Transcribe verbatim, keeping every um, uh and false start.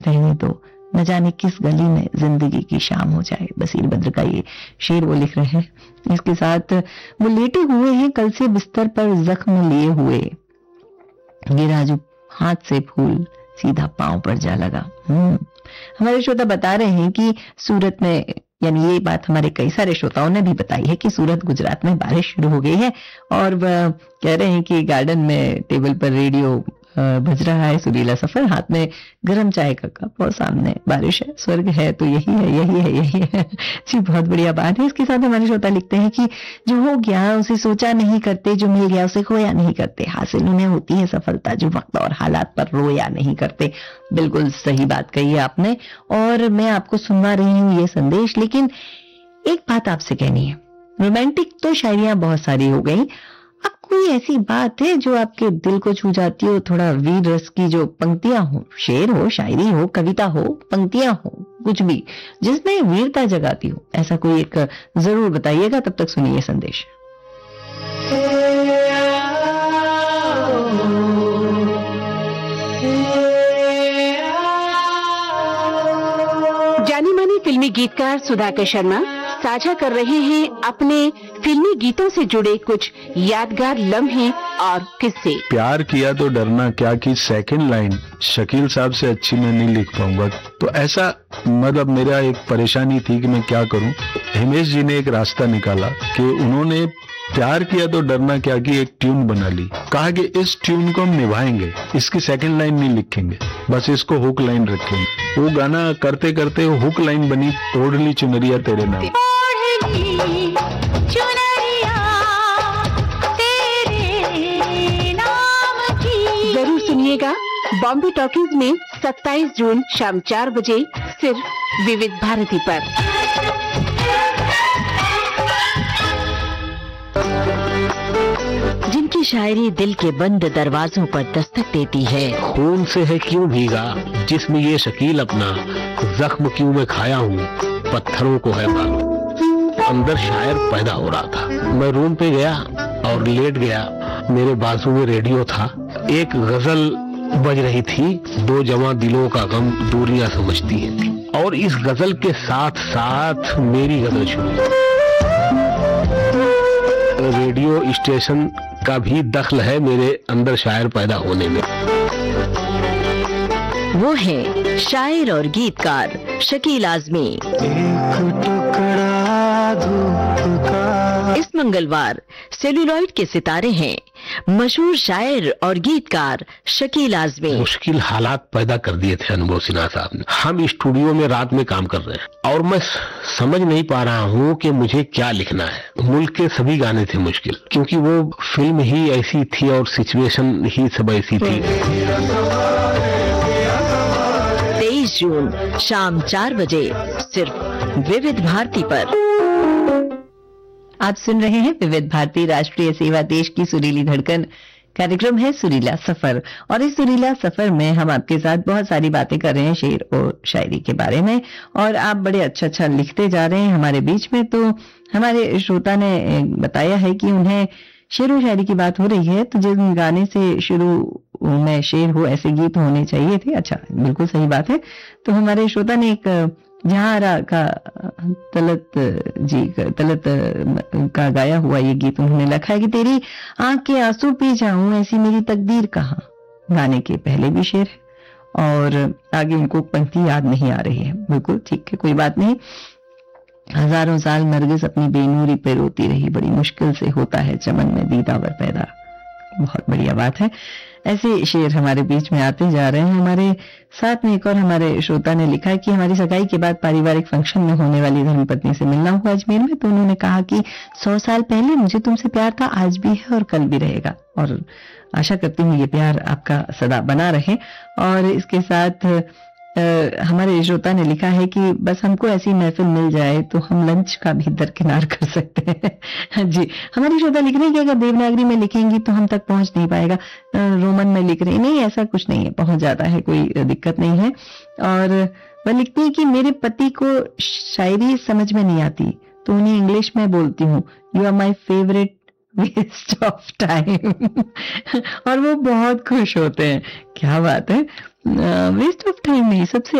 रहने दो, न जाने किस गली में जिंदगी की शाम हो जाए। बसीर बद्र का ये शेर वो लिख रहे हैं। इसके साथ वो लेटे हुए हैं कल से बिस्तर पर जख्म लिए हुए, ये राजू हाथ से फूल सीधा पांव पर जा लगा। हम्म हमारे श्रोता बता रहे हैं कि सूरत में, यानी ये बात हमारे कई सारे श्रोताओं ने भी बताई है कि सूरत गुजरात में बारिश शुरू हो गई है और वह कह रहे हैं कि गार्डन में टेबल पर रेडियो बज रहा है सुरीला सफर, हाथ में गरम चाय का कप और सामने बारिश है। स्वर्ग है तो यही है, यही है, यही है। जी बहुत बढ़िया बात है। इसके साथ हमारे श्रोता लिखते हैं कि जो हो गया उसे सोचा नहीं करते, जो मिल गया उसे खोया नहीं करते, हासिल उन्हें होती है सफलता जो वक्त और हालात पर रोया नहीं करते। बिल्कुल सही बात कही है आपने और मैं आपको सुनवा रही हूँ ये संदेश। लेकिन एक बात आपसे कहनी है, रोमांटिक तो शायरियां बहुत सारी हो गई, अब कोई ऐसी बात है जो आपके दिल को छू जाती हो, थोड़ा वीर रस की जो पंक्तियां हो, शेर हो, शायरी हो, कविता हो, पंक्तियां हो, कुछ भी जिसमें वीरता जगाती हो, ऐसा कोई एक जरूर बताइएगा। तब तक सुनिए संदेश। जानी मानी फिल्मी गीतकार सुधाकर शर्मा साझा कर रहे हैं अपने फिल्मी गीतों से जुड़े कुछ यादगार लम्हे और किस्से। प्यार किया तो डरना क्या की सेकंड लाइन शकील साहब से अच्छी मैं नहीं लिख पाऊंगा, तो ऐसा मतलब मेरा एक परेशानी थी कि मैं क्या करूं। हिमेश जी ने एक रास्ता निकाला कि उन्होंने प्यार किया तो डरना क्या की एक ट्यून बना ली, कहा कि इस ट्यून को हम निभाएंगे, इसकी सेकंड लाइन नहीं लिखेंगे, बस इसको हुक लाइन रखेंगे। वो गाना करते करते वो हुक लाइन बनी, ओढ़ली चुनरिया तेरे नाम। जरूर सुनिएगा बॉम्बे टॉकीज में सत्ताईस जून शाम चार बजे सिर्फ विविध भारती पर। जिनकी शायरी दिल के बंद दरवाजों पर दस्तक देती है। खून से है क्यों भीगा जिसमें ये शकील अपना, जख्म क्यों मैं खाया हूँ पत्थरों को है मालूम। अंदर शायर पैदा हो रहा था, मैं रूम पे गया और लेट गया, मेरे बाजू में रेडियो था, एक गजल बज रही थी, दो जवां दिलों का गम दूरियां समझती हैं, और इस गजल के साथ साथ मेरी गजल शुरू। रेडियो स्टेशन का भी दखल है मेरे अंदर शायर पैदा होने में। वो है शायर और गीतकार शकील आजमी। इस मंगलवार सेलुलॉइड के सितारे हैं मशहूर शायर और गीतकार शकील आजमी। मुश्किल हालात पैदा कर दिए थे अनुभव सिन्हा साहब ने। हम स्टूडियो में रात में काम कर रहे हैं और मैं समझ नहीं पा रहा हूँ कि मुझे क्या लिखना है। मुल्क के सभी गाने थे मुश्किल, क्योंकि वो फिल्म ही ऐसी थी और सिचुएशन ही सब ऐसी थी। तेईस जून शाम चार बजे सिर्फ विविध भारती पर। आप सुन रहे हैं विविध भारती राष्ट्रीय सेवा देश की सुरीली धड़कन। कार्यक्रम है सुरीला सफर और इस सुरीला सफर में हम आपके साथ बहुत सारी बातें कर रहे हैं शेर और शायरी के बारे में, और आप बड़े अच्छा अच्छा लिखते जा रहे हैं हमारे बीच में। तो हमारे श्रोता ने बताया है कि उन्हें शेर और शायरी की बात हो रही है, तो जिस गाने से शुरू में शेर हो ऐसे गीत होने चाहिए थे। अच्छा, बिल्कुल सही बात है। तो हमारे श्रोता ने एक जहारा का तलत जी तलत का गाया हुआ ये गीत उन्होंने लिखा है कि तेरी आंख के आंसू पी जाऊं ऐसी मेरी तकदीर कहाँ। गाने के पहले भी शेर है और आगे उनको पंक्ति याद नहीं आ रही है। बिल्कुल ठीक है, कोई बात नहीं। हजारों साल नरगिस अपनी बेनूरी पे रोती रही, बड़ी मुश्किल से होता है चमन में दीदावर पैदा। बहुत बढ़िया बात है। ऐसे शेर हमारे बीच में आते जा रहे हैं। हमारे साथ में एक और हमारे श्रोता ने लिखा है कि हमारी सगाई के बाद पारिवारिक फंक्शन में होने वाली धर्मपत्नी से मिलना हुआ अजमेर में, तो उन्होंने कहा कि सौ साल पहले मुझे तुमसे प्यार था, आज भी है और कल भी रहेगा, और आशा करती हूँ ये प्यार आपका सदा बना रहे। और इसके साथ आ, हमारे श्रोता ने लिखा है कि बस हमको ऐसी महफिल मिल जाए तो हम लंच का भी दरकिनार कर सकते हैं। जी, हमारी श्रोता लिख रही है कि अगर देवनागरी में लिखेंगी तो हम तक पहुंच नहीं पाएगा। रोमन में लिख रही, नहीं ऐसा कुछ नहीं है, पहुंच जाता है, कोई दिक्कत नहीं है। और वह लिखती है कि मेरे पति को शायरी समझ में नहीं आती तो उन्हें इंग्लिश में बोलती हूँ, you are my favourite waste of time. और वो बहुत खुश होते हैं। क्या बात है, वेस्ट ऑफ टाइम नहीं, सबसे